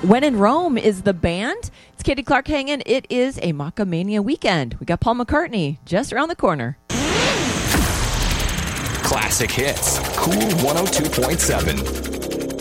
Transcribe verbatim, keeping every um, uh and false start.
When in Rome is the band. It's Katie Clark hanging. It is a Macamania weekend. We got Paul McCartney just around the corner. Classic hits. Cool one oh two point seven.